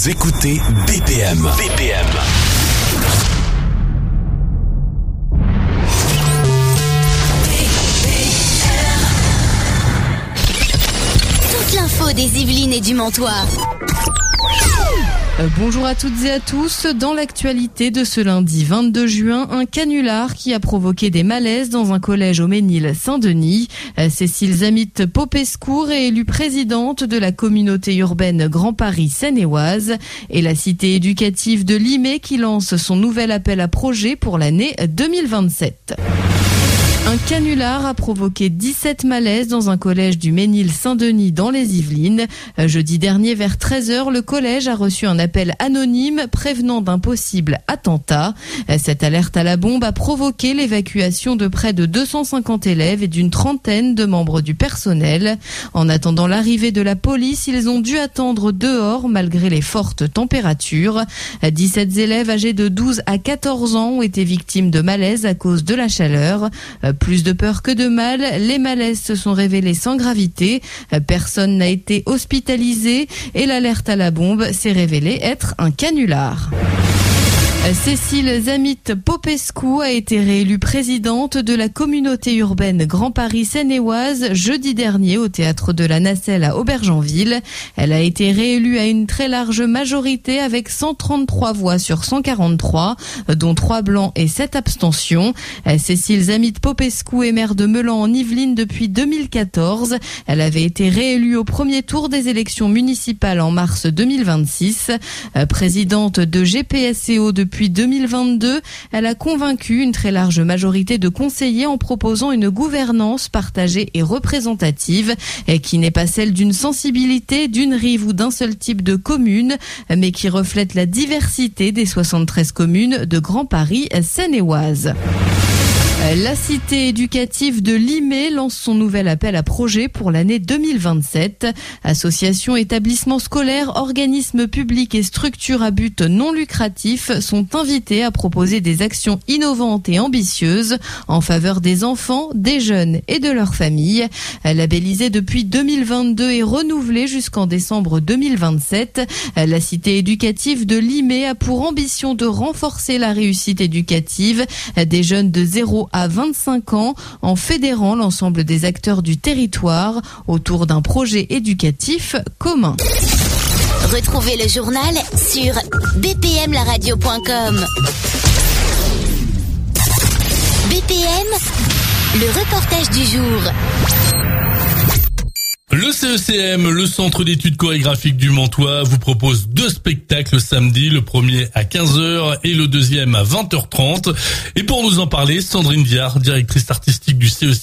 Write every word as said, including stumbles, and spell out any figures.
Vous écoutez B P M. B P M. Toute l'info des Yvelines et du Montois. Euh, bonjour à toutes et à tous. Dans l'actualité de ce lundi vingt-deux juin, un canular qui a provoqué des malaises dans un collège au Ménil-Saint-Denis. Euh, Cécile Zamit-Popescu, réélue présidente de la communauté urbaine Grand Paris Seine-et-Oise, et la cité éducative de Limay qui lance son nouvel appel à projet pour l'année deux mille vingt-sept. Un canular a provoqué dix-sept malaises dans un collège du Ménil-Saint-Denis dans les Yvelines. Jeudi dernier, vers treize heures, le collège a reçu un appel anonyme prévenant d'un possible attentat. Cette alerte à la bombe a provoqué l'évacuation de près de deux cent cinquante élèves et d'une trentaine de membres du personnel. En attendant l'arrivée de la police, ils ont dû attendre dehors malgré les fortes températures. dix-sept élèves âgés de douze à quatorze ans ont été victimes de malaises à cause de la chaleur. Plus de peur que de mal, les malaises se sont révélés sans gravité. Personne n'a été hospitalisé et l'alerte à la bombe s'est révélée être un canular. Cécile Zamit-Popescu a été réélue présidente de la communauté urbaine Grand Paris Seine-et-Oise jeudi dernier au théâtre de la Nacelle à Aubergenville. Elle a été réélue à une très large majorité avec cent trente-trois voix sur cent quarante-trois, dont trois blancs et sept abstentions. Cécile Zamit-Popescu est maire de Meulan en Yvelines depuis deux mille quatorze. Elle avait été réélue au premier tour des élections municipales en mars deux mille vingt-six. Présidente de G P S C O depuis Depuis deux mille vingt-deux, elle a convaincu une très large majorité de conseillers en proposant une gouvernance partagée et représentative, et qui n'est pas celle d'une sensibilité, d'une rive ou d'un seul type de commune, mais qui reflète la diversité des soixante-treize communes de Grand Paris Seine-et-Oise. La cité éducative de Limay lance son nouvel appel à projet pour l'année deux mille vingt-sept. Associations, établissements scolaires, organismes publics et structures à but non lucratif sont invités à proposer des actions innovantes et ambitieuses en faveur des enfants, des jeunes et de leurs familles. Labellisée depuis deux mille vingt-deux et renouvelée jusqu'en décembre deux mille vingt-sept, la cité éducative de Limay a pour ambition de renforcer la réussite éducative des jeunes de zéro à vingt-cinq ans en fédérant l'ensemble des acteurs du territoire autour d'un projet éducatif commun. Retrouvez le journal sur b p m la radio point com. B P M, le reportage du jour. Le C E C M, le Centre d'études chorégraphiques du Montois, vous propose deux spectacles samedi, le premier à quinze heures et le deuxième à vingt heures trente. Et pour nous en parler, Sandrine Viard, directrice artistique du C E C M.